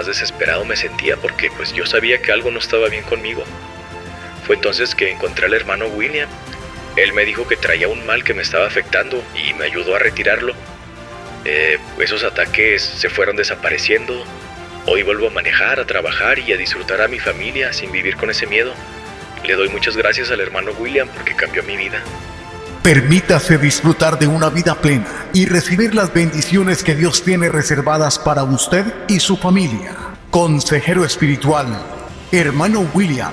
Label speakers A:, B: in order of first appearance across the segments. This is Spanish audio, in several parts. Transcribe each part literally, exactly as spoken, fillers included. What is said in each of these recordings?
A: desesperado me sentía porque pues yo sabía que algo no estaba bien conmigo. Fue entonces que encontré al hermano William. Él me dijo que traía un mal que me estaba afectando y me ayudó a retirarlo. Eh, esos ataques se fueron desapareciendo. Hoy vuelvo a manejar, a trabajar y a disfrutar a mi familia sin vivir con ese miedo. Le doy muchas gracias al hermano William porque cambió mi vida.
B: Permítase disfrutar de una vida plena y recibir las bendiciones que Dios tiene reservadas para usted y su familia. Consejero espiritual, hermano William.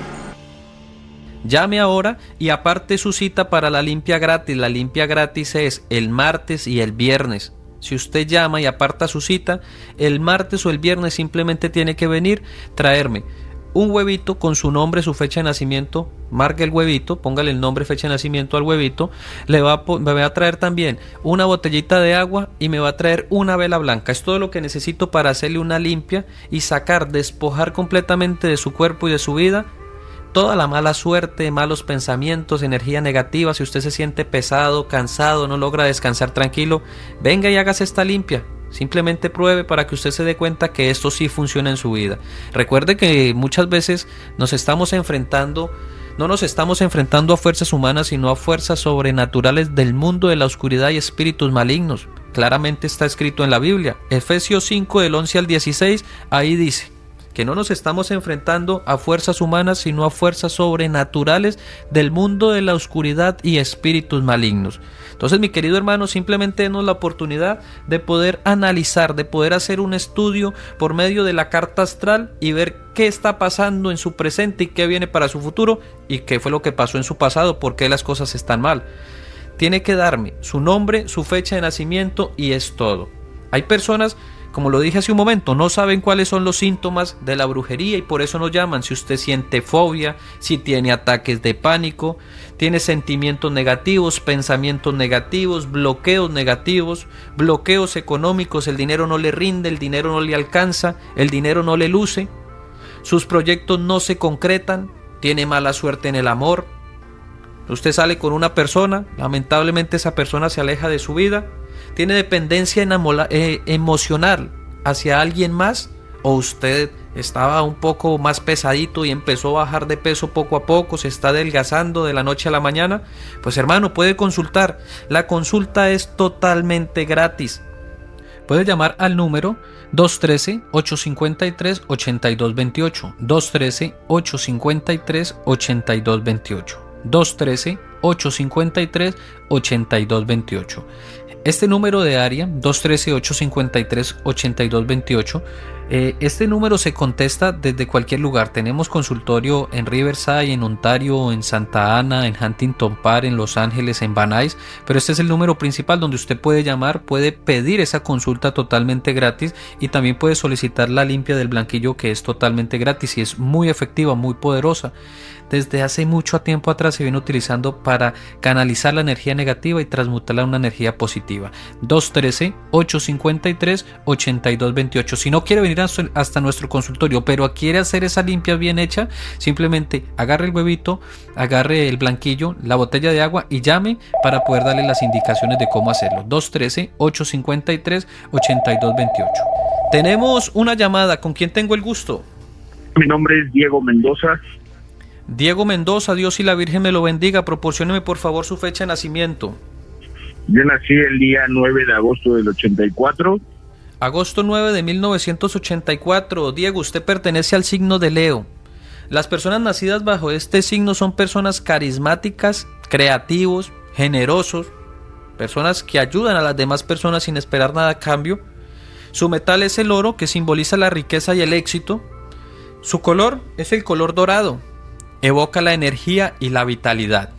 C: Llame ahora y aparte su cita para la limpia gratis. La limpia gratis es el martes y el viernes. Si usted llama y aparta su cita, el martes o el viernes simplemente tiene que venir, traerme un huevito con su nombre, su fecha de nacimiento, marque el huevito, póngale el nombre, fecha de nacimiento al huevito, le va a, me va a traer también una botellita de agua y me va a traer una vela blanca. Es todo lo que necesito para hacerle una limpia y sacar, despojar completamente de su cuerpo y de su vida toda la mala suerte, malos pensamientos, energía negativa. Si usted se siente pesado, cansado, no logra descansar tranquilo, venga y hágase esta limpia. Simplemente pruebe para que usted se dé cuenta que esto sí funciona en su vida. Recuerde que muchas veces nos estamos enfrentando, no nos estamos enfrentando a fuerzas humanas, sino a fuerzas sobrenaturales del mundo de la oscuridad y espíritus malignos. Claramente está escrito en la Biblia, Efesios cinco del once al dieciséis, ahí dice que no nos estamos enfrentando a fuerzas humanas, sino a fuerzas sobrenaturales del mundo de la oscuridad y espíritus malignos. Entonces, mi querido hermano, simplemente denos la oportunidad de poder analizar, de poder hacer un estudio por medio de la carta astral y ver qué está pasando en su presente y qué viene para su futuro y qué fue lo que pasó en su pasado, por qué las cosas están mal. Tiene que darme su nombre, su fecha de nacimiento y es todo. Hay personas, como lo dije hace un momento, no saben cuáles son los síntomas de la brujería y por eso nos llaman. Si usted siente fobia, si tiene ataques de pánico, tiene sentimientos negativos, pensamientos negativos, bloqueos negativos, bloqueos económicos, el dinero no le rinde, el dinero no le alcanza, el dinero no le luce, sus proyectos no se concretan, tiene mala suerte en el amor. Usted sale con una persona, lamentablemente esa persona se aleja de su vida, tiene dependencia enamola, eh, emocional hacia alguien más, o usted estaba un poco más pesadito y empezó a bajar de peso poco a poco, se está adelgazando de la noche a la mañana, pues hermano, puede consultar. La consulta es totalmente gratis. Puede llamar al número dos uno tres, ocho cinco tres, ocho dos dos ocho, dos uno tres, ocho cinco tres, ocho dos dos ocho, dos uno tres, ocho cinco tres, ocho dos dos ocho. Este número de área, dos uno tres, ocho cinco tres, ocho dos dos ocho, eh, este número se contesta desde cualquier lugar. Tenemos consultorio en Riverside, en Ontario, en Santa Ana, en Huntington Park, en Los Ángeles, en Van Nuys, pero este es el número principal donde usted puede llamar, puede pedir esa consulta totalmente gratis y también puede solicitar la limpia del blanquillo, que es totalmente gratis y es muy efectiva, muy poderosa. Desde hace mucho tiempo atrás se viene utilizando para canalizar la energía negativa y transmutarla en una energía positiva. dos uno tres, ocho cinco tres, ocho dos dos ocho. Si no quiere venir hasta nuestro consultorio, pero quiere hacer esa limpia bien hecha, simplemente agarre el huevito, agarre el blanquillo, la botella de agua y llame para poder darle las indicaciones de cómo hacerlo. dos uno tres, ocho cinco tres, ocho dos dos ocho. Tenemos una llamada. ¿Con quién tengo el gusto?
D: Mi nombre es Diego Mendoza.
C: Diego Mendoza, Dios y la Virgen me lo bendiga. Proporcióneme por favor su fecha de nacimiento.
D: Yo nací el día nueve de agosto del ochenta y cuatro.
C: Agosto nueve de mil novecientos ochenta y cuatro. Diego, usted pertenece al signo de Leo. Las personas nacidas bajo este signo son personas carismáticas, creativos, generosos, personas que ayudan a las demás personas sin esperar nada a cambio. Su metal es el oro, que simboliza la riqueza y el éxito. Su color es el color dorado, evoca la energía y la vitalidad.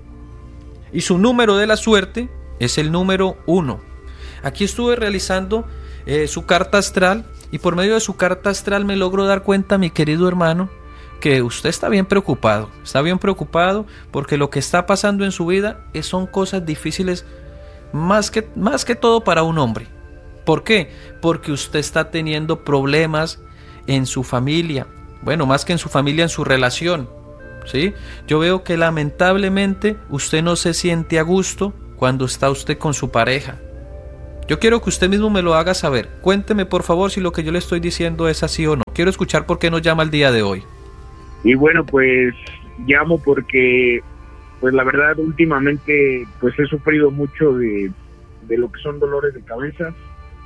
C: Y su número de la suerte es el número uno. Aquí estuve realizando eh, su carta astral y por medio de su carta astral me logro dar cuenta, mi querido hermano, que usted está bien preocupado. Está bien preocupado porque lo que está pasando en su vida es, son cosas difíciles más que, más que todo para un hombre. ¿Por qué? Porque usted está teniendo problemas en su familia. Bueno, más que en su familia, en su relación. ¿Sí? Yo veo que lamentablemente usted no se siente a gusto cuando está usted con su pareja. Yo quiero que usted mismo me lo haga saber. Cuénteme por favor si lo que yo le estoy diciendo es así o no. Quiero escuchar por qué nos llama el día de hoy.
D: Y bueno, pues llamo porque, pues la verdad, últimamente pues he sufrido mucho de, de lo que son dolores de cabeza.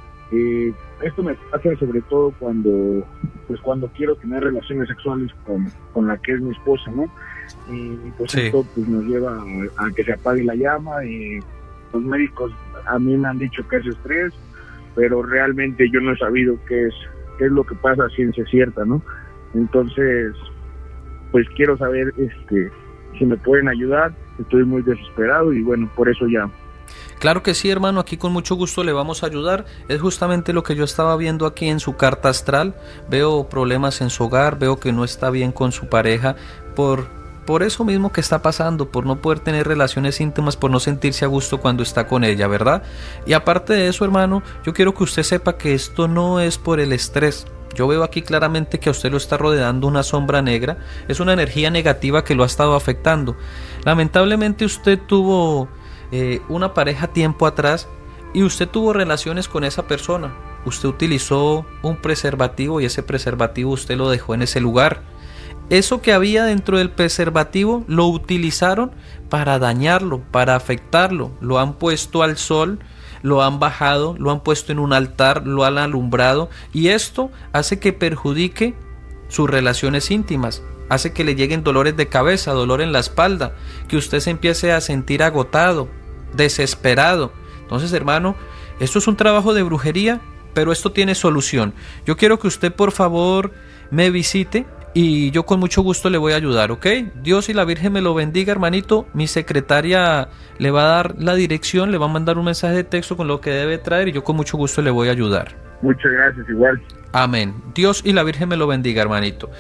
D: Eh, esto me pasa sobre todo cuando pues cuando quiero tener relaciones sexuales con, con la que es mi esposa, ¿no? Y pues sí. Esto pues nos lleva a, a que se apague la llama, y los médicos a mí me han dicho que es estrés, pero realmente yo no he sabido qué es qué es lo que pasa a ciencia cierta, ¿no? Entonces, pues quiero saber este si me pueden ayudar. Estoy muy desesperado y bueno, por eso llamo.
C: Claro que sí, hermano, aquí con mucho gusto le vamos a ayudar. Es justamente lo que yo estaba viendo aquí en su carta astral. Veo problemas en su hogar, veo que no está bien con su pareja por, por eso mismo que está pasando, por no poder tener relaciones íntimas, por no sentirse a gusto cuando está con ella, ¿verdad? Y aparte de eso, hermano, yo quiero que usted sepa que esto no es por el estrés. Yo veo aquí claramente que a usted lo está rodeando una sombra negra. Es una energía negativa que lo ha estado afectando. Lamentablemente usted tuvo Eh, una pareja tiempo atrás y usted tuvo relaciones con esa persona. Usted utilizó un preservativo y ese preservativo usted lo dejó en ese lugar. Eso que había dentro del preservativo lo utilizaron para dañarlo, para afectarlo. Lo han puesto al sol, lo han bajado, lo han puesto en un altar, lo han alumbrado, y esto hace que perjudique sus relaciones íntimas. Hace que le lleguen dolores de cabeza, dolor en la espalda, que usted se empiece a sentir agotado, desesperado. Entonces, hermano, esto es un trabajo de brujería, pero esto tiene solución. Yo quiero que usted, por favor, me visite y yo con mucho gusto le voy a ayudar, ¿ok? Dios y la Virgen me lo bendiga, hermanito. Mi secretaria le va a dar la dirección, le va a mandar un mensaje de texto con lo que debe traer y yo con mucho gusto le voy a ayudar.
D: Muchas gracias, igual.
C: Amén. Dios y la Virgen me lo bendiga, hermanito.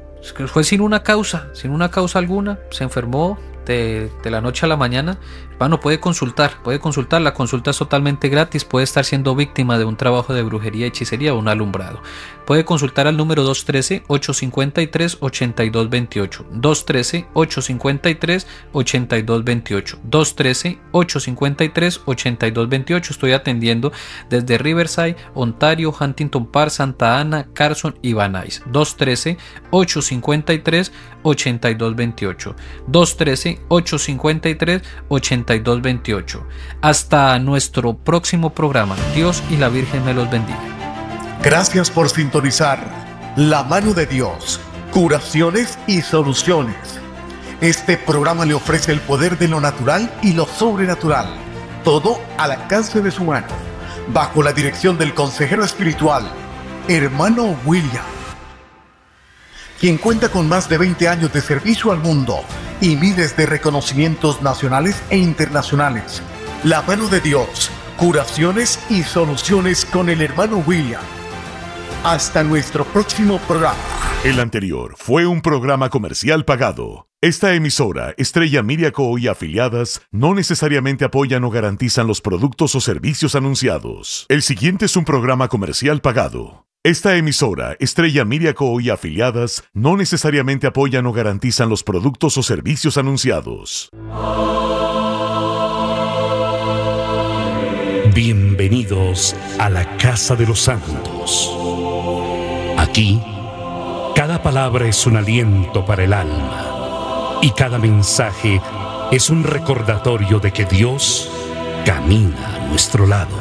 C: Fue sin una causa, sin una causa alguna, se enfermó de, de la noche a la mañana. Hermano, puede consultar, puede consultar, la consulta es totalmente gratis, puede estar siendo víctima de un trabajo de brujería, hechicería o un alumbrado. Puede consultar al número dos uno tres, ocho cinco tres, ocho dos dos ocho, dos uno tres, ocho cinco tres, ocho dos dos ocho, dos uno tres, ocho cinco tres, ocho dos dos ocho. Estoy atendiendo desde Riverside, Ontario, Huntington Park, Santa Ana, Carson y Van Nuys. dos uno tres, ocho cinco tres, ocho dos dos ocho, dos uno tres, ocho cinco tres, ocho dos dos ocho. Hasta nuestro próximo programa. Dios y la Virgen me los bendiga.
B: Gracias por sintonizar La Mano de Dios, curaciones y soluciones. Este programa le ofrece el poder de lo natural y lo sobrenatural, todo al alcance de su mano, bajo la dirección del consejero espiritual, hermano William, quien cuenta con más de veinte años de servicio al mundo y miles de reconocimientos nacionales e internacionales. La Mano de Dios, curaciones y soluciones con el hermano William. Hasta nuestro próximo programa.
E: El anterior fue un programa comercial pagado. Esta emisora, Estrella Media Co. y afiliadas, no necesariamente apoyan o garantizan los productos o servicios anunciados. El siguiente es un programa comercial pagado. Esta emisora, Estrella Media Co. y afiliadas, no necesariamente apoyan o garantizan los productos o servicios anunciados.
F: Bienvenidos a la Casa de los Santos. Aquí, cada palabra es un aliento para el alma y cada mensaje es un recordatorio de que Dios camina a nuestro lado.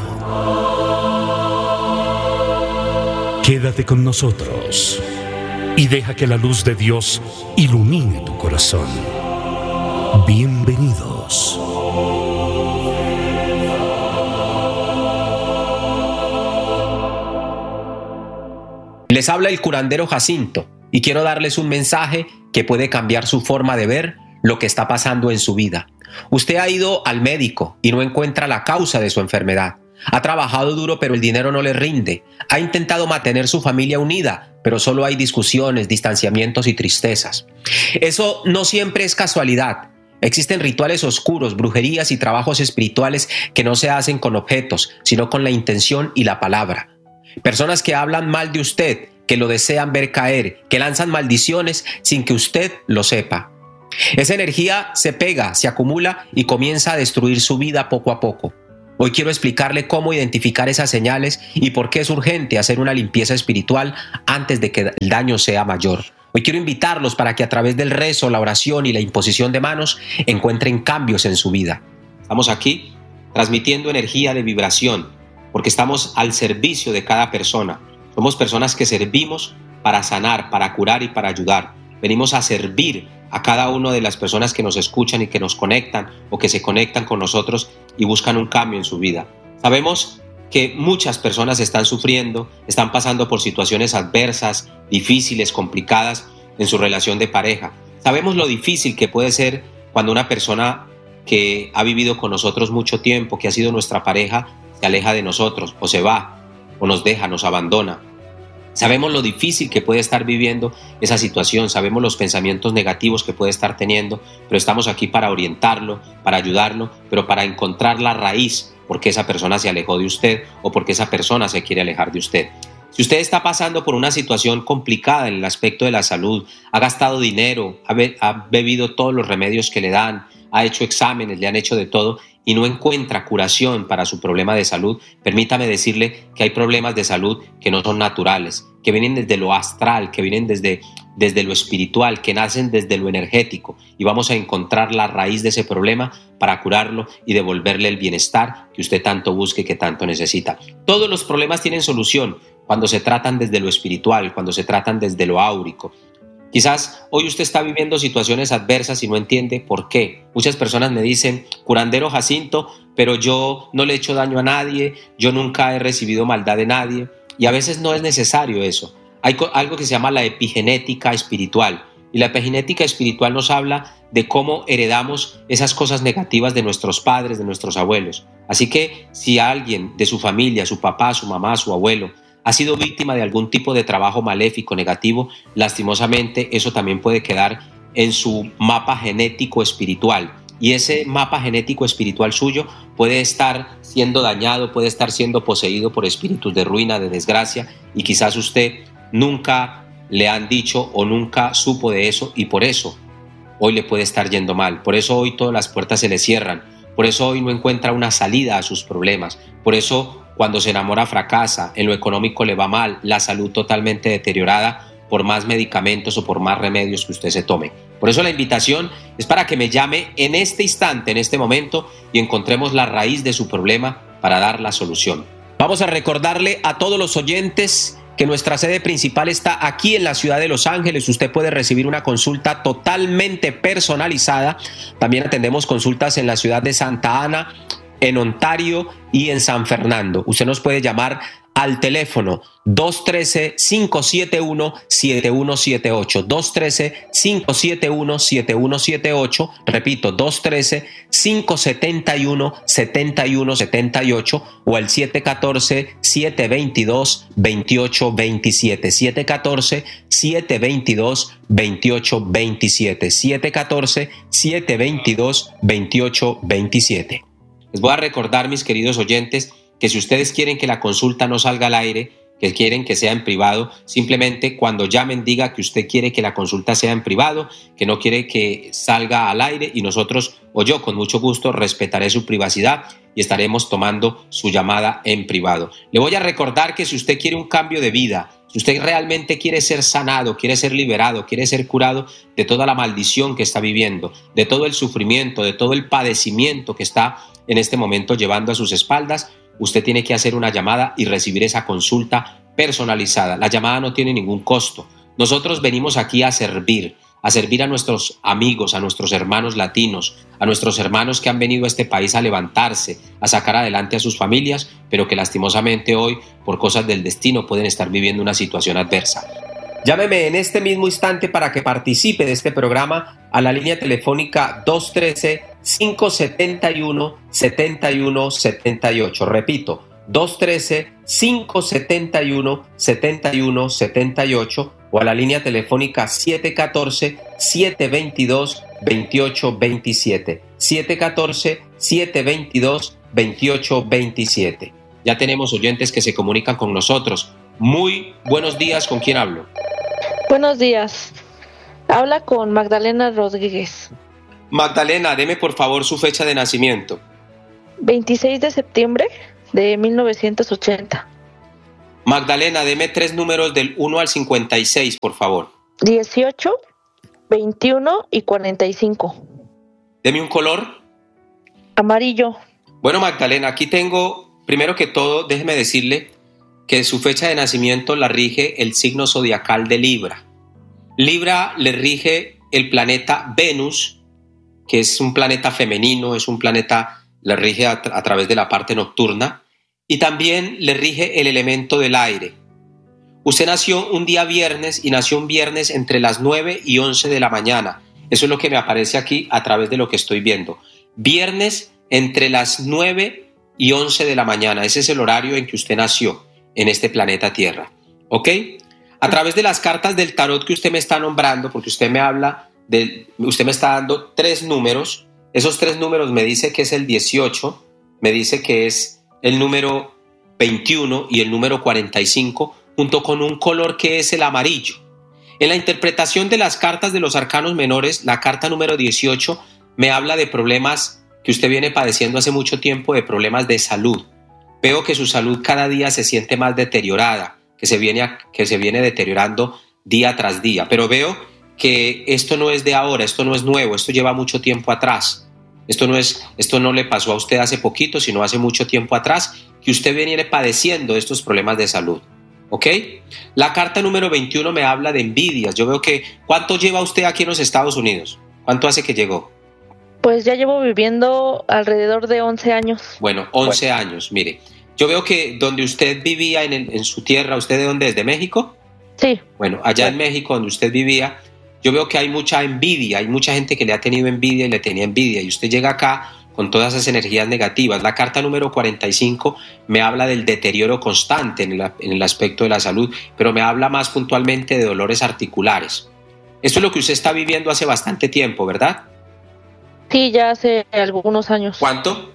F: Quédate con nosotros y deja que la luz de Dios ilumine tu corazón. Bienvenidos.
G: Les habla el curandero Jacinto y quiero darles un mensaje que puede cambiar su forma de ver lo que está pasando en su vida. Usted ha ido al médico y no encuentra la causa de su enfermedad. Ha trabajado duro pero el dinero no le rinde. Ha intentado mantener su familia unida, pero solo hay discusiones, distanciamientos y tristezas. Eso no siempre es casualidad. Existen rituales oscuros, brujerías y trabajos espirituales que no se hacen con objetos, sino con la intención y la palabra. Personas que hablan mal de usted, que lo desean ver caer, que lanzan maldiciones sin que usted lo sepa. Esa energía se pega, se acumula y comienza a destruir su vida poco a poco. Hoy quiero explicarle cómo identificar esas señales y por qué es urgente hacer una limpieza espiritual antes de que el daño sea mayor. Hoy quiero invitarlos para que a través del rezo, la oración y la imposición de manos encuentren cambios en su vida. Estamos aquí transmitiendo energía de vibración porque estamos al servicio de cada persona. Somos personas que servimos para sanar, para curar y para ayudar. Venimos a servir a cada una de las personas que nos escuchan y que nos conectan o que se conectan con nosotros y buscan un cambio en su vida. Sabemos que muchas personas están sufriendo, están pasando por situaciones adversas, difíciles, complicadas en su relación de pareja. Sabemos lo difícil que puede ser cuando una persona que ha vivido con nosotros mucho tiempo, que ha sido nuestra pareja, se aleja de nosotros o se va o nos deja, nos abandona. Sabemos lo difícil que puede estar viviendo esa situación, sabemos los pensamientos negativos que puede estar teniendo, pero estamos aquí para orientarlo, para ayudarlo, pero para encontrar la raíz por qué esa persona se alejó de usted o por qué esa persona se quiere alejar de usted. Si usted está pasando por una situación complicada en el aspecto de la salud, ha gastado dinero, ha, be- ha bebido todos los remedios que le dan, ha hecho exámenes, le han hecho de todo y no encuentra curación para su problema de salud, permítame decirle que hay problemas de salud que no son naturales, que vienen desde lo astral, que vienen desde, desde lo espiritual, que nacen desde lo energético y vamos a encontrar la raíz de ese problema para curarlo y devolverle el bienestar que usted tanto busca y que tanto necesita. Todos los problemas tienen solución cuando se tratan desde lo espiritual, cuando se tratan desde lo áurico. Quizás hoy usted está viviendo situaciones adversas y no entiende por qué. Muchas personas me dicen, curandero Jacinto, pero yo no le he hecho daño a nadie, yo nunca he recibido maldad de nadie. Y a veces no es necesario eso. Hay algo que se llama la epigenética espiritual. Y la epigenética espiritual nos habla de cómo heredamos esas cosas negativas de nuestros padres, de nuestros abuelos. Así que si alguien de su familia, su papá, su mamá, su abuelo, ha sido víctima de algún tipo de trabajo maléfico, negativo, lastimosamente eso también puede quedar en su mapa genético espiritual. Y ese mapa genético espiritual suyo puede estar siendo dañado, puede estar siendo poseído por espíritus de ruina, de desgracia, y quizás usted nunca le han dicho o nunca supo de eso y por eso hoy le puede estar yendo mal. Por eso hoy todas las puertas se le cierran. Por eso hoy no encuentra una salida a sus problemas. Por eso cuando se enamora fracasa, en lo económico le va mal, la salud totalmente deteriorada por más medicamentos o por más remedios que usted se tome. Por eso la invitación es para que me llame en este instante, en este momento, y encontremos la raíz de su problema para dar la solución. Vamos a recordarle a todos los oyentes que nuestra sede principal está aquí en la ciudad de Los Ángeles. Usted puede recibir una consulta totalmente personalizada. También atendemos consultas en la ciudad de Santa Ana, en Ontario y en San Fernando. Usted nos puede llamar al teléfono dos uno tres, cinco siete uno, siete uno siete ocho, dos uno tres, cinco siete uno, siete uno siete ocho, repito, dos uno tres, cinco siete uno, siete uno siete ocho o al siete uno cuatro, siete dos dos, dos ocho dos siete, siete uno cuatro, siete dos dos, dos ocho dos siete, siete uno cuatro, siete dos dos, dos ocho dos siete. Les voy a recordar, mis queridos oyentes, que si ustedes quieren que la consulta no salga al aire, que quieren que sea en privado, simplemente cuando llamen diga que usted quiere que la consulta sea en privado, que no quiere que salga al aire y nosotros o yo con mucho gusto respetaré su privacidad y estaremos tomando su llamada en privado. Le voy a recordar que si usted quiere un cambio de vida, si usted realmente quiere ser sanado, quiere ser liberado, quiere ser curado de toda la maldición que está viviendo, de todo el sufrimiento, de todo el padecimiento que está en este momento llevando a sus espaldas, usted tiene que hacer una llamada y recibir esa consulta personalizada. La llamada no tiene ningún costo. Nosotros venimos aquí a servir, a servir a nuestros amigos, a nuestros hermanos latinos, a nuestros hermanos que han venido a este país a levantarse, a sacar adelante a sus familias, pero que lastimosamente hoy, por cosas del destino, pueden estar viviendo una situación adversa. Llámeme en este mismo instante para que participe de este programa a la línea telefónica dos uno tres, cinco siete uno, siete uno siete ocho. Repito, dos uno tres, cinco siete uno, siete uno siete ocho o a la línea telefónica siete uno cuatro, siete dos dos, dos ocho dos siete. siete uno cuatro, siete dos dos, dos ocho dos siete. Ya tenemos oyentes que se comunican con nosotros. Muy buenos días, ¿con quién hablo?
H: Buenos días. Habla con Magdalena Rodríguez.
G: Magdalena, deme por favor su fecha de nacimiento.
H: veintiséis de septiembre de mil novecientos ochenta.
G: Magdalena, deme tres números del uno al cincuenta y seis, por favor.
H: dieciocho, veintiuno y cuarenta y cinco.
G: Deme un color.
H: Amarillo.
G: Bueno, Magdalena, aquí tengo, primero que todo, déjeme decirle que su fecha de nacimiento la rige el signo zodiacal de Libra. Libra le rige el planeta Venus, que es un planeta femenino, es un planeta, le rige a, a través de la parte nocturna, y también le rige el elemento del aire. Usted nació un día viernes y nació un viernes entre las nueve y once de la mañana. Eso es lo que me aparece aquí a través de lo que estoy viendo. Viernes entre las nueve y once de la mañana. Ese es el horario en que usted nació en este planeta Tierra. ¿Ok? A través de las cartas del tarot que usted me está nombrando, porque usted me habla, de, usted me está dando tres números. Esos tres números me dice que es el dieciocho, me dice que es el número veintiuno y el número cuarenta y cinco, junto con un color que es el amarillo. En la interpretación de las cartas de los arcanos menores, la carta número dieciocho me habla de problemas que usted viene padeciendo hace mucho tiempo, de problemas de salud. Veo que su salud cada día se siente más deteriorada, que se viene, que se viene deteriorando día tras día. Pero veo que esto no es de ahora, esto no es nuevo, esto lleva mucho tiempo atrás. Esto no es, esto no le pasó a usted hace poquito, sino hace mucho tiempo atrás, que usted viene padeciendo estos problemas de salud. ¿Ok? La carta número veintiuno me habla de envidias. Yo veo que, ¿cuánto lleva usted aquí en los Estados Unidos? ¿Cuánto hace que llegó?
H: Pues ya llevo viviendo alrededor de once años.
G: Bueno, once bueno. años, mire. Yo veo que donde usted vivía en, el, en su tierra, ¿usted de dónde es? ¿De México?
H: Sí.
G: Bueno, allá bueno. en México, donde usted vivía, yo veo que hay mucha envidia, hay mucha gente que le ha tenido envidia y le tenía envidia, y usted llega acá con todas esas energías negativas. La carta número cuarenta y cinco me habla del deterioro constante en el, en el aspecto de la salud, pero me habla más puntualmente de dolores articulares. Esto es lo que usted está viviendo hace bastante tiempo, ¿verdad?
H: Sí, ya hace algunos años.
G: ¿Cuánto?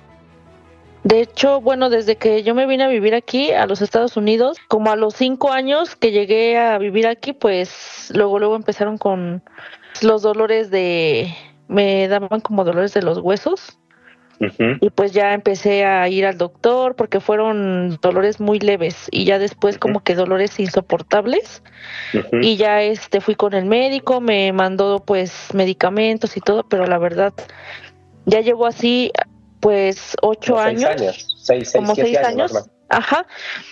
H: De hecho, bueno, desde que yo me vine a vivir aquí a los Estados Unidos, como a los cinco años que llegué a vivir aquí, pues luego luego empezaron con los dolores de, me daban como dolores de los huesos. Uh-huh. Y pues ya empecé a ir al doctor porque fueron dolores muy leves y ya después uh-huh. como que dolores insoportables. Uh-huh. Y ya este fui con el médico, me mandó pues medicamentos y todo, pero la verdad ya llevo así pues ocho años,
I: seis años, seis, seis,
H: como seis años, años ajá,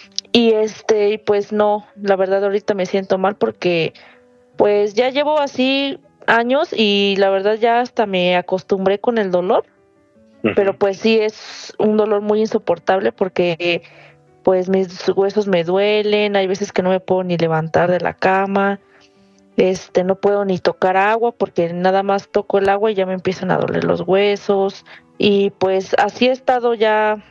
H: y este, pues no, la verdad ahorita me siento mal porque pues ya llevo así años y la verdad ya hasta me acostumbré con el dolor, uh-huh. pero pues sí es un dolor muy insoportable porque pues mis huesos me duelen, hay veces que no me puedo ni levantar de la cama, este, no puedo ni tocar agua porque nada más toco el agua y ya me empiezan a doler los huesos. Y pues así he estado ya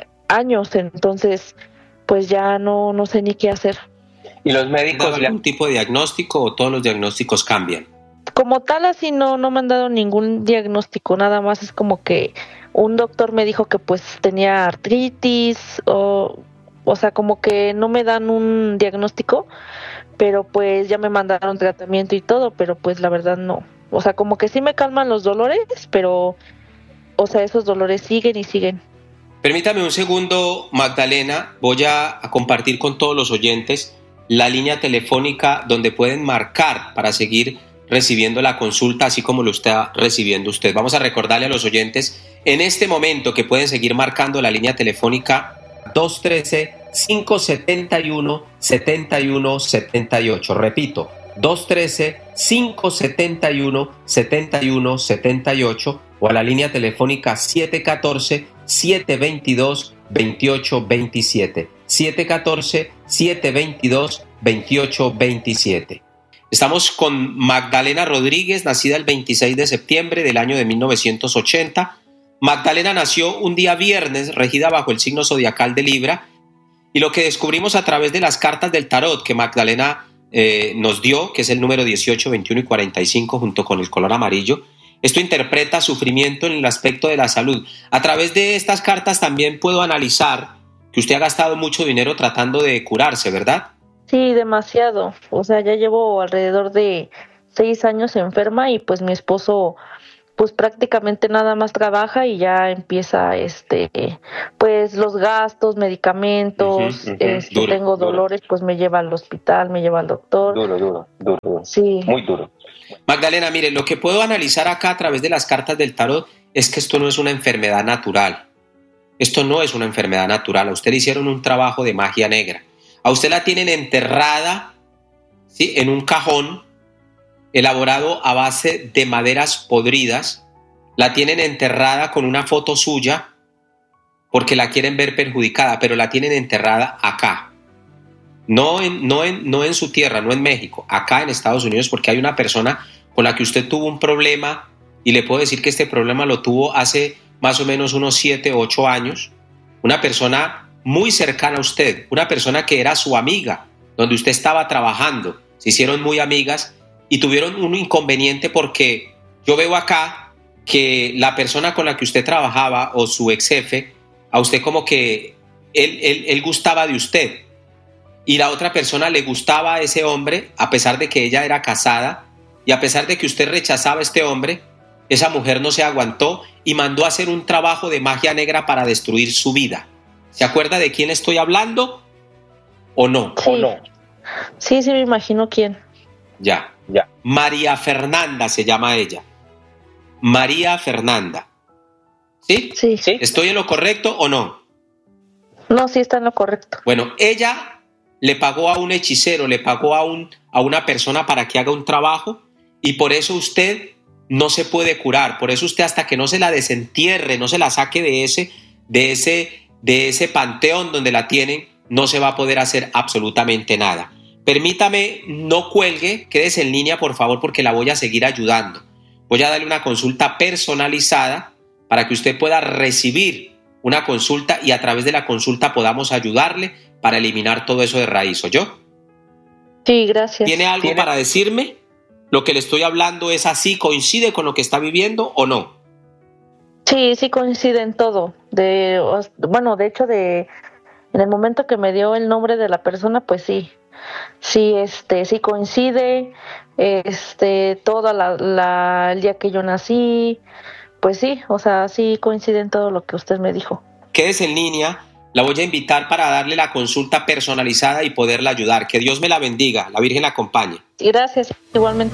H: años, entonces pues ya no, no sé ni qué hacer.
G: ¿Y los médicos le dan algún tipo de diagnóstico o todos los diagnósticos cambian?
H: Como tal así no, no me han dado ningún diagnóstico, nada más es como que un doctor me dijo que pues tenía artritis, o, o sea como que no me dan un diagnóstico, pero pues ya me mandaron tratamiento y todo, pero pues la verdad no. O sea como que sí me calman los dolores, pero... O sea, esos dolores siguen y siguen.
G: Permítame un segundo, Magdalena. Voy a, a compartir con todos los oyentes la línea telefónica donde pueden marcar para seguir recibiendo la consulta, así como lo está recibiendo usted. Vamos a recordarle a los oyentes en este momento que pueden seguir marcando la línea telefónica dos uno tres, cinco siete uno, siete uno siete ocho. Repito, dos uno tres, cinco siete uno, siete uno siete ocho. O a la línea telefónica siete uno cuatro, siete dos dos, dos ocho dos siete. siete uno cuatro, siete dos dos, dos ocho dos siete. Estamos con Magdalena Rodríguez, nacida el veintiséis de septiembre del año de mil novecientos ochenta. Magdalena nació un día viernes, regida bajo el signo zodiacal de Libra. Y lo que descubrimos a través de las cartas del tarot que Magdalena eh, nos dio, que es el número dieciocho, veintiuno y cuarenta y cinco, junto con el color amarillo, esto interpreta sufrimiento en el aspecto de la salud. A través de estas cartas también puedo analizar que usted ha gastado mucho dinero tratando de curarse, ¿verdad?
H: Sí, demasiado. O sea, ya llevo alrededor de seis años enferma y pues mi esposo pues prácticamente nada más trabaja y ya empieza este pues los gastos, medicamentos, uh-huh, uh-huh. Este, duro, tengo dolores, duro. Pues me lleva al hospital, me lleva al doctor.
G: Duro, duro, duro, duro.
H: Sí.
G: Muy duro. Magdalena, mire, lo que puedo analizar acá a través de las cartas del tarot es que esto no es una enfermedad natural. Esto no es una enfermedad natural. A usted le hicieron un trabajo de magia negra. A usted la tienen enterrada, ¿sí?, en un cajón elaborado a base de maderas podridas. La tienen enterrada con una foto suya porque la quieren ver perjudicada, pero la tienen enterrada acá. No en, no en, no en su tierra, no en México, acá en Estados Unidos, porque hay una persona con la que usted tuvo un problema, y le puedo decir que este problema lo tuvo hace más o menos unos siete o ocho años. Una persona muy cercana a usted, una persona que era su amiga, donde usted estaba trabajando, se hicieron muy amigas y tuvieron un inconveniente porque yo veo acá que la persona con la que usted trabajaba o su ex jefe, a usted como que él, él, él gustaba de usted y la otra persona le gustaba a ese hombre a pesar de que ella era casada, y a pesar de que usted rechazaba a este hombre, esa mujer no se aguantó y mandó a hacer un trabajo de magia negra para destruir su vida. ¿Se acuerda de quién estoy hablando o no?
H: Sí,
G: ¿O no?
H: sí, sí me imagino quién.
G: Ya, ya. María Fernanda se llama ella. María Fernanda. ¿Sí?
H: Sí.
G: ¿Sí? ¿Estoy en lo correcto o no?
H: No, sí está en lo correcto.
G: Bueno, ella le pagó a un hechicero, le pagó a, un, a una persona para que haga un trabajo, y por eso usted no se puede curar. Por eso usted, hasta que no se la desentierre, no se la saque de ese, de ese, de ese panteón donde la tienen, no se va a poder hacer absolutamente nada. Permítame, no cuelgue, quédese en línea por favor, porque la voy a seguir ayudando. Voy a darle una consulta personalizada para que usted pueda recibir una consulta y a través de la consulta podamos ayudarle para eliminar todo eso de raíz. ¿Oyó?
H: Sí, gracias.
G: ¿Tiene algo ¿Tiene? para decirme? ¿Lo que le estoy hablando es así, coincide con lo que está viviendo o no?
H: Sí, sí coincide en todo. De, bueno, de hecho, de en el momento que me dio el nombre de la persona, pues sí, sí, este, sí coincide, este, todo la, la, el día que yo nací, pues sí, o sea, sí coincide en todo lo que usted me dijo.
G: Quédese en línea, la voy a invitar para darle la consulta personalizada y poderla ayudar. Que Dios me la bendiga, la Virgen la acompañe.
H: Gracias, igualmente.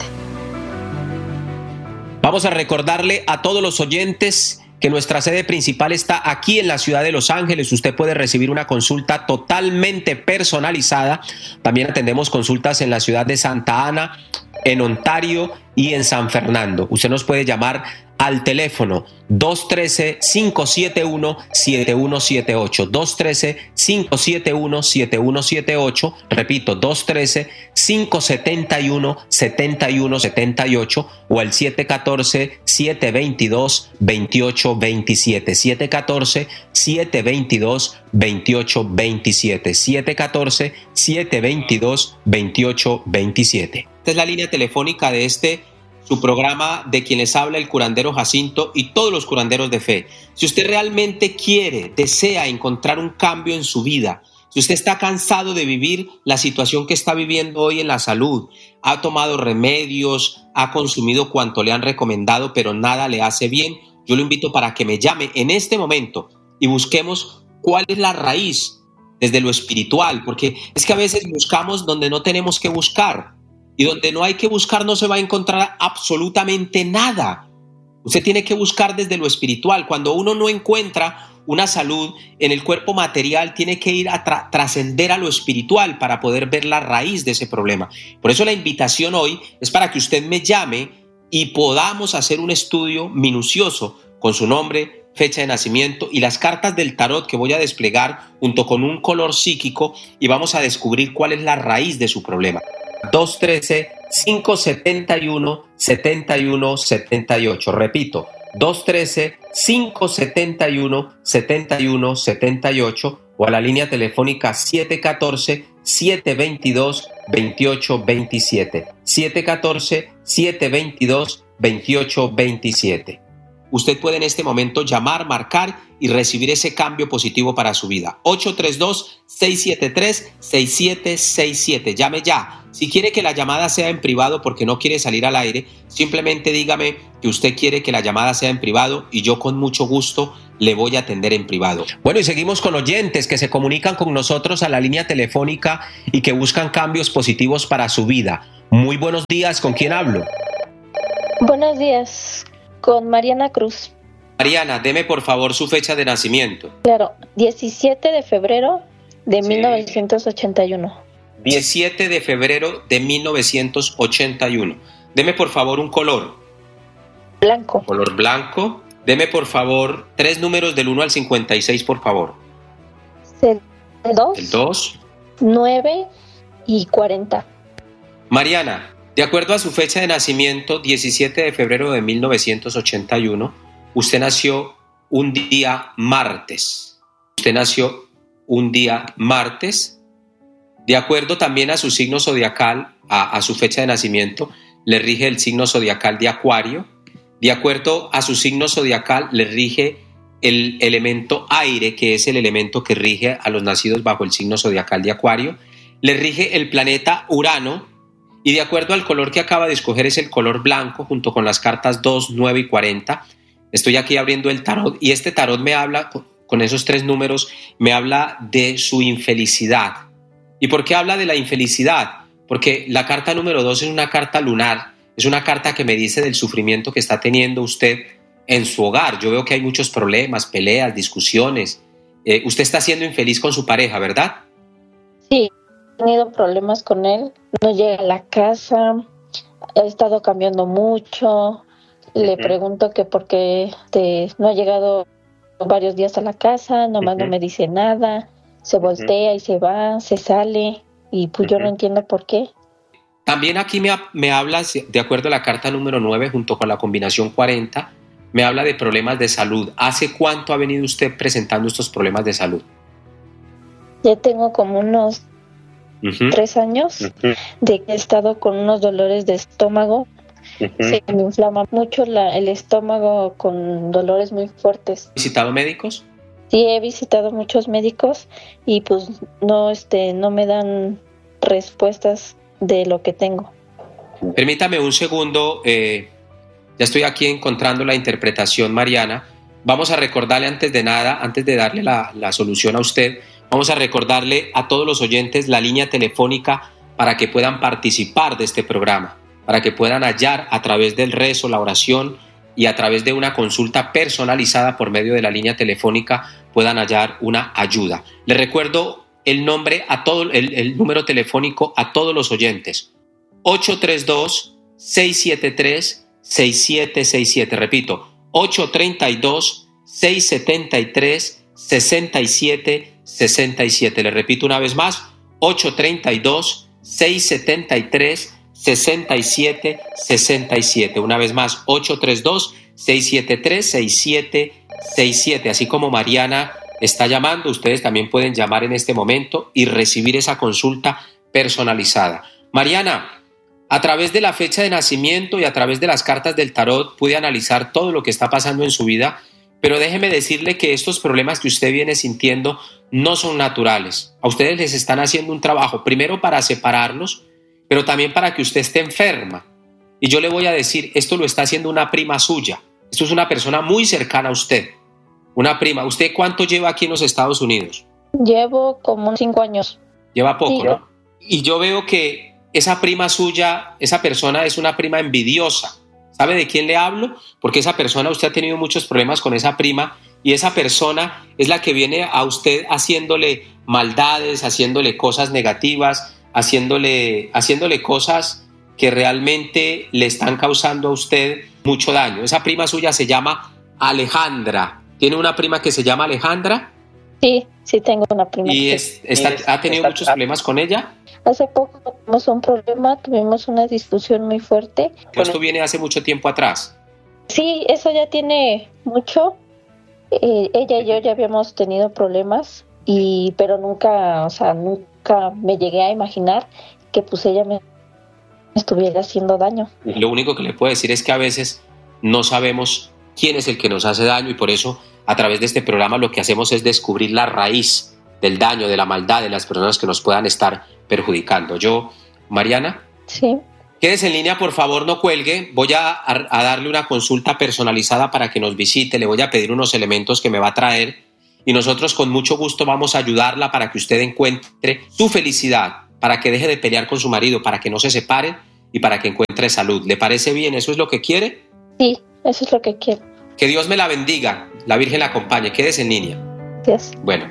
G: Vamos a recordarle a todos los oyentes que nuestra sede principal está aquí en la ciudad de Los Ángeles. Usted puede recibir una consulta totalmente personalizada. También atendemos consultas en la ciudad de Santa Ana, en Ontario y en San Fernando. Usted nos puede llamar al teléfono dos uno tres, cinco siete uno, siete uno siete ocho, dos uno tres, cinco siete uno, siete uno siete ocho, repito, dos uno tres, cinco siete uno, siete uno siete ocho, o al siete uno cuatro, siete dos dos, dos ocho dos siete, siete uno cuatro, siete dos dos, dos ocho dos siete, siete uno cuatro, siete dos dos, dos ocho dos siete. Esta es la línea telefónica de este su programa, de quien les habla el curandero Jacinto y todos los curanderos de fe. Si usted realmente quiere, desea encontrar un cambio en su vida, si usted está cansado de vivir la situación que está viviendo hoy en la salud, ha tomado remedios, ha consumido cuanto le han recomendado, pero nada le hace bien, yo lo invito para que me llame en este momento y busquemos cuál es la raíz desde lo espiritual, porque es que a veces buscamos donde no tenemos que buscar. Y donde no hay que buscar no se va a encontrar absolutamente nada. Usted tiene que buscar desde lo espiritual. Cuando uno no encuentra una salud en el cuerpo material, tiene que ir a tra- trascender a lo espiritual para poder ver la raíz de ese problema. Por eso la invitación hoy es para que usted me llame y podamos hacer un estudio minucioso con su nombre, fecha de nacimiento y las cartas del tarot que voy a desplegar junto con un color psíquico, y vamos a descubrir cuál es la raíz de su problema. dos uno tres, cinco siete uno, siete uno siete ocho. Repito, dos uno tres, cinco siete uno, siete uno siete ocho, o a la línea telefónica siete uno cuatro, siete dos dos, dos ocho dos siete. siete uno cuatro, siete dos dos, dos ocho dos siete. usted puede en este momento llamar, marcar y recibir ese cambio positivo para su vida. ocho tres dos, seis siete tres, seis siete seis siete. Llame ya. Si quiere que la llamada sea en privado porque no quiere salir al aire, simplemente dígame que usted quiere que la llamada sea en privado y yo con mucho gusto le voy a atender en privado. Bueno, y seguimos con oyentes que se comunican con nosotros a la línea telefónica y que buscan cambios positivos para su vida. Muy buenos días, ¿con quién hablo?
I: Buenos días, con Mariana Cruz.
G: Mariana, deme por favor su fecha de nacimiento.
I: Claro, diecisiete de febrero de sí. mil novecientos ochenta y uno.
G: diecisiete de febrero de mil novecientos ochenta y uno. Deme por favor un color.
I: Blanco.
G: Color blanco. Deme por favor tres números del uno al cincuenta y seis, por favor.
I: El dos.
G: El dos.
I: nueve y cuarenta.
G: Mariana, de acuerdo a su fecha de nacimiento, diecisiete de febrero de mil novecientos ochenta y uno, usted nació un día martes. Usted nació un día martes. De acuerdo también a su signo zodiacal, a, a su fecha de nacimiento, le rige el signo zodiacal de Acuario. De acuerdo a su signo zodiacal, le rige el elemento aire, que es el elemento que rige a los nacidos bajo el signo zodiacal de Acuario. Le rige el planeta Urano. Y de acuerdo al color que acaba de escoger es el color blanco, junto con las cartas dos, nueve y cuarenta. Estoy aquí abriendo el tarot y este tarot me habla, con esos tres números, me habla de su infelicidad. ¿Y por qué habla de la infelicidad? Porque la carta número dos es una carta lunar, es una carta que me dice del sufrimiento que está teniendo usted en su hogar. Yo veo que hay muchos problemas, peleas, discusiones. Eh, usted está siendo infeliz con su pareja, ¿verdad?
I: Sí. He tenido problemas con él, no llega a la casa, ha estado cambiando mucho, le uh-huh. pregunto que por qué te, no ha llegado varios días a la casa, nomás uh-huh. no me dice nada, se voltea uh-huh. y se va, se sale, y pues uh-huh. yo no entiendo por qué.
G: También aquí me, me habla, de acuerdo a la carta número nueve, junto con la combinación cuarenta, me habla de problemas de salud. ¿Hace cuánto ha venido usted presentando estos problemas de salud?
I: Ya tengo como unos Uh-huh. tres años uh-huh. de que he estado con unos dolores de estómago. Uh-huh. Se me inflama mucho la, el estómago con dolores muy fuertes.
G: ¿Has visitado médicos?
I: Sí, he visitado muchos médicos y pues no, este, no me dan respuestas de lo que tengo.
G: Permítame un segundo, eh, ya estoy aquí encontrando la interpretación, Mariana. Vamos a recordarle antes de nada, antes de darle la, la solución a usted, vamos a recordarle a todos los oyentes la línea telefónica para que puedan participar de este programa, para que puedan hallar a través del rezo, la oración y a través de una consulta personalizada por medio de la línea telefónica puedan hallar una ayuda. Les recuerdo el nombre a todo el, el número telefónico a todos los oyentes. ocho tres dos, seis siete tres, seis siete seis siete. Repito, ocho tres dos, seis siete tres, seis siete seis siete. Le repito una vez más, ocho tres dos, seis siete tres, seis siete seis siete. Una vez más, ocho tres dos, seis siete tres, seis siete seis siete. Así como Mariana está llamando, ustedes también pueden llamar en este momento y recibir esa consulta personalizada. Mariana, a través de la fecha de nacimiento y a través de las cartas del tarot pude analizar todo lo que está pasando en su vida. Pero déjeme decirle que estos problemas que usted viene sintiendo no son naturales. A ustedes les están haciendo un trabajo, primero para separarlos, pero también para que usted esté enferma. Y yo le voy a decir, esto lo está haciendo una prima suya. Esto es una persona muy cercana a usted. Una prima. ¿Usted cuánto lleva aquí en los Estados Unidos?
I: Llevo como cinco años.
G: Lleva poco,
I: sí.
G: ¿no? Y yo veo que esa prima suya, esa persona es una prima envidiosa. ¿Sabe de quién le hablo? Porque esa persona, usted ha tenido muchos problemas con esa prima y esa persona es la que viene a usted haciéndole maldades, haciéndole cosas negativas, haciéndole, haciéndole cosas que realmente le están causando a usted mucho daño. Esa prima suya se llama Alejandra. ¿Tiene una prima que se llama Alejandra?
I: Sí, sí tengo una prima.
G: ¿Y es, está, ha tenido está, muchos problemas con ella?
I: Hace poco tuvimos un problema, tuvimos una discusión muy fuerte.
G: ¿Esto viene hace mucho tiempo atrás?
I: Sí, eso ya tiene mucho. Eh, ella y yo ya habíamos tenido problemas, y pero nunca, o sea, nunca me llegué a imaginar que pues ella me estuviera haciendo daño.
G: Lo único que le puedo decir es que a veces no sabemos quién es el que nos hace daño, y por eso a través de este programa lo que hacemos es descubrir la raíz del daño, de la maldad de las personas que nos puedan estar perjudicando. Yo, Mariana.
I: Sí.
G: Quédese en línea, por favor, no cuelgue. Voy a, a darle una consulta personalizada para que nos visite. Le voy a pedir unos elementos que me va a traer y nosotros con mucho gusto vamos a ayudarla para que usted encuentre su felicidad, para que deje de pelear con su marido, para que no se separen y para que encuentre salud. ¿Le parece bien? ¿Eso es lo que quiere?
I: Sí, eso es lo que quiero.
G: Que Dios me la bendiga, la Virgen la acompañe. Quédese en línea.
I: Yes.
G: Bueno.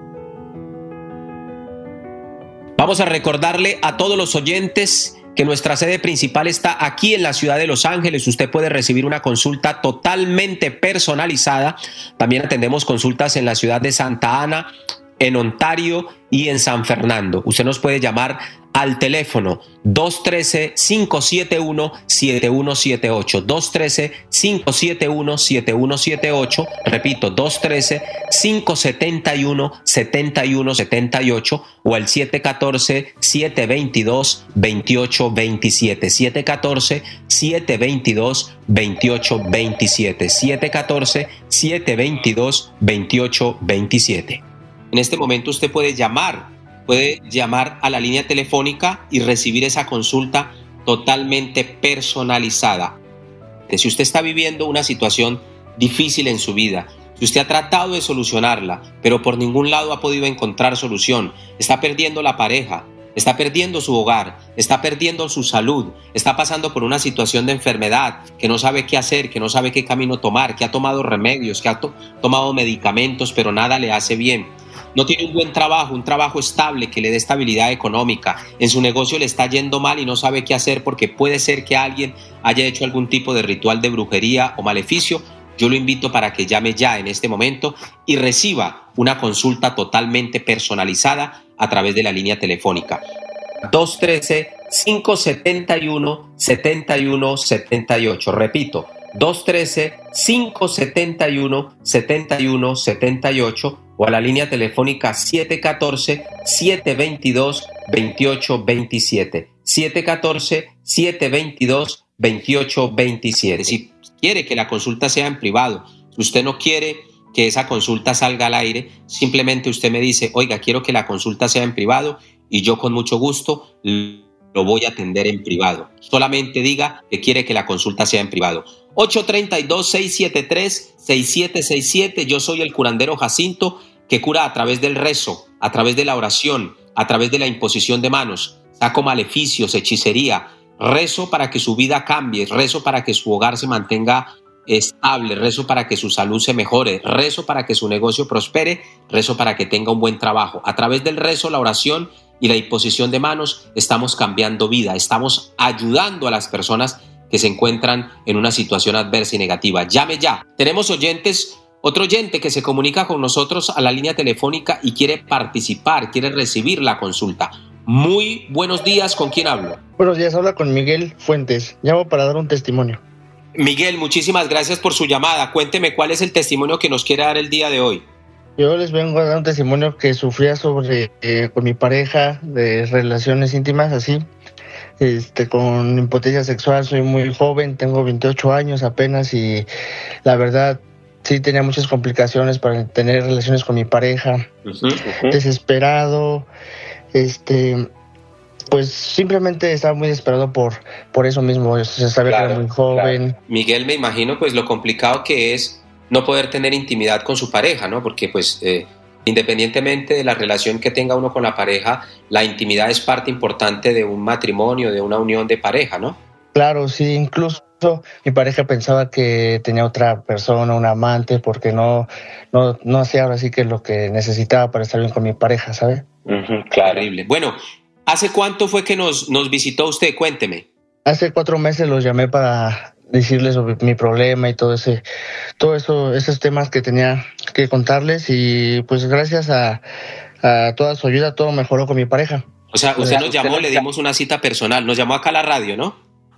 G: Vamos a recordarle a todos los oyentes que nuestra sede principal está aquí en la ciudad de Los Ángeles. Usted puede recibir una consulta totalmente personalizada. También atendemos consultas en la ciudad de Santa Ana, en Ontario y en San Fernando. Usted nos puede llamar al teléfono dos uno tres, cinco siete uno, siete uno siete ocho, dos uno tres, cinco siete uno, siete uno siete ocho, repito, dos uno tres, cinco siete uno, siete uno siete ocho o al siete uno cuatro, siete dos dos, dos ocho dos siete, siete uno cuatro, siete dos dos, dos ocho dos siete, siete uno cuatro, siete dos dos, dos ocho dos siete. En este momento usted puede llamar Puede llamar a la línea telefónica y recibir esa consulta totalmente personalizada. Si usted está viviendo una situación difícil en su vida, si usted ha tratado de solucionarla, pero por ningún lado ha podido encontrar solución, está perdiendo la pareja, está perdiendo su hogar, está perdiendo su salud, está pasando por una situación de enfermedad, que no sabe qué hacer, que no sabe qué camino tomar, que ha tomado remedios, que ha to- tomado medicamentos, pero nada le hace bien. No tiene un buen trabajo, un trabajo estable que le dé estabilidad económica. En su negocio le está yendo mal y no sabe qué hacer porque puede ser que alguien haya hecho algún tipo de ritual de brujería o maleficio. Yo lo invito para que llame ya en este momento y reciba una consulta totalmente personalizada a través de la línea telefónica. dos uno tres, cinco siete uno, siete uno siete ocho. Repito, dos uno tres, cinco siete uno, siete uno siete ocho o a la línea telefónica siete uno cuatro, siete dos dos, dos ocho dos siete. siete uno cuatro, siete dos dos, dos ocho dos siete. Si quiere que la consulta sea en privado, si usted no quiere que esa consulta salga al aire, simplemente usted me dice, oiga, quiero que la consulta sea en privado y yo con mucho gusto lo voy a atender en privado. Solamente diga que quiere que la consulta sea en privado. ocho tres dos, seis siete tres, seis siete seis siete. Yo soy el curandero Jacinto, que cura a través del rezo, a través de la oración, a través de la imposición de manos. Saco maleficios, hechicería. Rezo para que su vida cambie, rezo para que su hogar se mantenga estable, rezo para que su salud se mejore, rezo para que su negocio prospere, rezo para que tenga un buen trabajo. A través del rezo, la oración y la imposición de manos estamos cambiando vida, estamos ayudando a las personas que se encuentran en una situación adversa y negativa. Llame ya. Tenemos oyentes, otro oyente que se comunica con nosotros a la línea telefónica y quiere participar, quiere recibir la consulta. Muy buenos días, ¿con quién hablo?
J: Buenos días, habla con Miguel Fuentes. Llamo para dar un testimonio.
G: Miguel, muchísimas gracias por su llamada. Cuénteme cuál es el testimonio que nos quiere dar el día de hoy.
J: Yo les vengo a dar un testimonio que sufría sobre eh, con mi pareja, de relaciones íntimas, así, este, con impotencia sexual. Soy muy joven, tengo veintiocho años apenas y la verdad sí tenía muchas complicaciones para tener relaciones con mi pareja. Uh-huh, uh-huh. Desesperado, este... pues simplemente estaba muy desesperado por, por eso mismo. Se sabía claro, que era muy joven.
G: Claro. Miguel, me imagino pues lo complicado que es no poder tener intimidad con su pareja, ¿no? Porque pues eh, independientemente de la relación que tenga uno con la pareja, la intimidad es parte importante de un matrimonio, de una unión de pareja, ¿no?
J: Claro, sí, incluso mi pareja pensaba que tenía otra persona, un amante, porque no, no, no hacía ahora sí que lo que necesitaba para estar bien con mi pareja, ¿sabe?
G: Uh-huh, claro. Bueno, ¿hace cuánto fue que nos, nos visitó usted? Cuénteme.
J: Hace cuatro meses los llamé para decirles sobre mi problema y todo ese, todo eso, esos temas que tenía que contarles y pues gracias a, a toda su ayuda todo mejoró con mi pareja.
G: O sea, usted nos llamó, le dimos una cita personal, nos llamó acá a la radio, ¿no?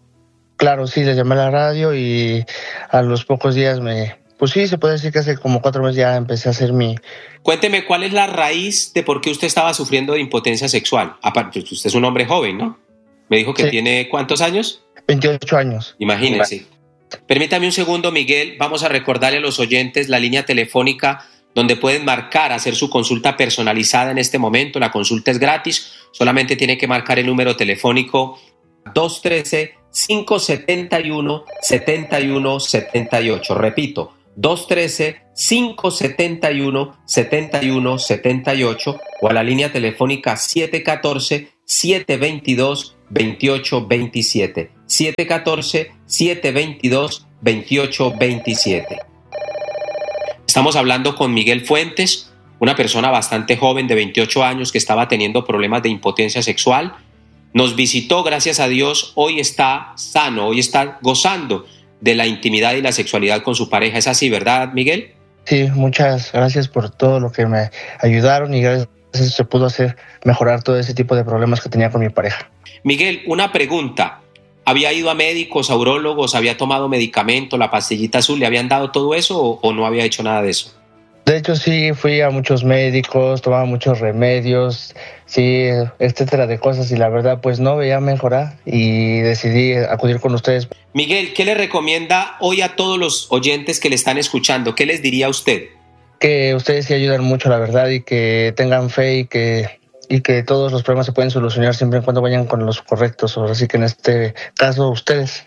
J: Claro, sí, les llamé a la radio y a los pocos días me... Pues sí, se puede decir que hace como cuatro meses ya empecé a hacer mi...
G: Cuénteme, ¿cuál es la raíz de por qué usted estaba sufriendo de impotencia sexual? Aparte, usted es un hombre joven, ¿no? Me dijo que sí. ¿Tiene cuántos años?
J: veintiocho años.
G: Imagínese. Permítame un segundo, Miguel. Vamos a recordarle a los oyentes la línea telefónica donde pueden marcar, hacer su consulta personalizada en este momento. La consulta es gratis. Solamente tiene que marcar el número telefónico dos uno tres, cinco siete uno, siete uno siete ocho. Repito, dos uno tres, cinco siete uno, siete uno siete ocho o a la línea telefónica siete uno cuatro, siete dos dos, dos ocho dos siete. siete uno cuatro, siete dos dos, dos ocho dos siete. Estamos hablando con Miguel Fuentes, una persona bastante joven de veintiocho años que estaba teniendo problemas de impotencia sexual. Nos visitó, gracias a Dios, hoy está sano, hoy está gozando de la intimidad y la sexualidad con su pareja. ¿Es así, verdad, Miguel?
J: Sí, muchas gracias por todo lo que me ayudaron y gracias a eso se pudo hacer mejorar todo ese tipo de problemas que tenía con mi pareja.
G: Miguel, una pregunta. ¿Había ido a médicos, a urólogos, había tomado medicamento, la pastillita azul, le habían dado todo eso o, o no había hecho nada de eso?
J: De hecho, sí, fui a muchos médicos, tomaba muchos remedios, sí, etcétera de cosas y la verdad pues no veía mejorar y decidí acudir con ustedes.
G: Miguel, ¿qué le recomienda hoy a todos los oyentes que le están escuchando? ¿Qué les diría a usted?
J: Que ustedes sí ayudan mucho, la verdad, y que tengan fe y que, y que todos los problemas se pueden solucionar siempre y cuando vayan con los correctos. Así que en este caso, ustedes.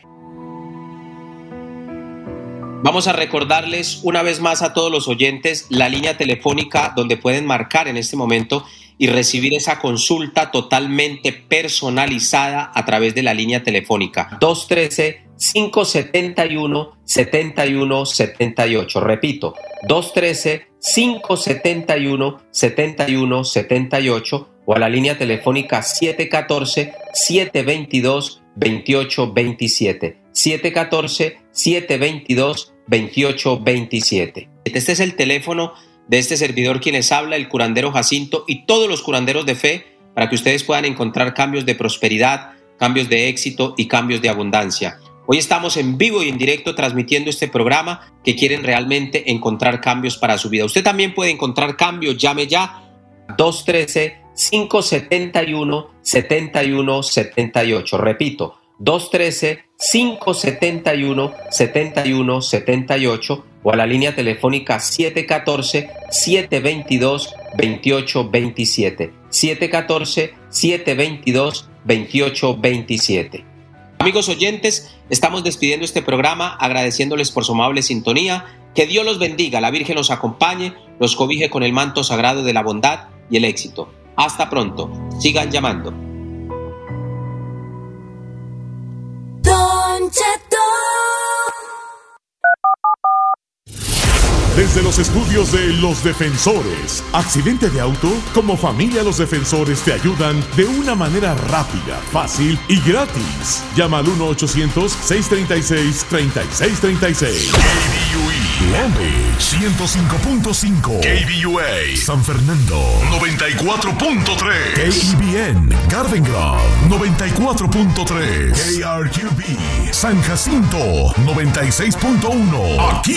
G: Vamos a recordarles una vez más a todos los oyentes la línea telefónica donde pueden marcar en este momento y recibir esa consulta totalmente personalizada a través de la línea telefónica dos uno tres, cinco siete uno, siete uno siete ocho. Repito, dos uno tres, cinco siete uno, siete uno siete ocho o a la línea telefónica siete uno cuatro, siete dos dos, dos ocho dos siete. siete uno cuatro, siete dos dos, dos ocho dos siete. Este es el teléfono de este servidor quien les habla, el curandero Jacinto, y todos los curanderos de fe, para que ustedes puedan encontrar cambios de prosperidad, cambios de éxito y cambios de abundancia. Hoy estamos en vivo y en directo transmitiendo este programa que quieren realmente encontrar cambios para su vida. Usted también puede encontrar cambios, llame ya dos uno tres, cinco siete uno, siete uno siete ocho. Repito, dos uno tres, cinco siete uno, siete uno siete ocho o a la línea telefónica siete uno cuatro, siete dos dos, dos ocho dos siete. siete uno cuatro, siete dos dos, dos ocho dos siete. Amigos oyentes, estamos despidiendo este programa agradeciéndoles por su amable sintonía. Que Dios los bendiga, la Virgen los acompañe, los cobije con el manto sagrado de la bondad y el éxito. Hasta pronto. Sigan llamando.
K: Don Cheto.
E: Desde los estudios de Los Defensores, accidente de auto, como familia Los Defensores te ayudan de una manera rápida, fácil y gratis. Llama al uno ochocientos, seiscientos treinta y seis, treinta y seis treinta y seis.
L: K B U E Long Beach ciento cinco punto cinco, K B U A San Fernando noventa y cuatro punto tres, K E B N Garden Grove noventa y cuatro punto tres, K R Q B San Jacinto noventa y seis punto uno. Aquí